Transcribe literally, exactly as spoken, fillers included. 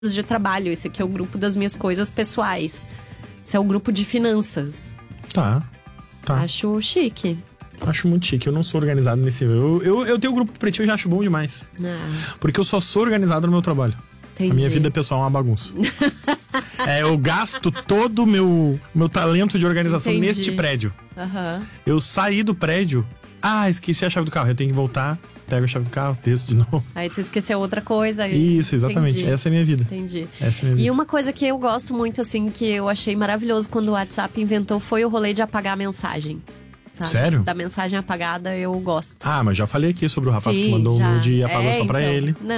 de trabalho. Esse aqui é o grupo das minhas coisas pessoais. Esse é o grupo de finanças. Tá, tá. Acho chique. Acho muito chique, eu não sou organizado nesse... Eu, eu, eu tenho o grupo pretinho e já acho bom demais. Ah. Porque eu só sou organizado no meu trabalho. Entendi. A minha vida pessoal é uma bagunça. É, eu gasto todo o meu, meu talento de organização Entendi. neste prédio. Uhum. Eu saí do prédio, ah, esqueci a chave do carro, eu tenho que voltar, pego a chave do carro, desço de novo. Aí tu esqueceu outra coisa. Isso, exatamente, Entendi. essa é a minha vida. Entendi. Essa é a minha vida. E uma coisa que eu gosto muito, assim, que eu achei maravilhoso quando o WhatsApp inventou, foi o rolê de apagar a mensagem. Sabe? Sério? Da mensagem apagada, eu gosto. Ah, mas já falei aqui sobre o rapaz Sim, que mandou já. um nude e apagou É, só pra então. ele. Não.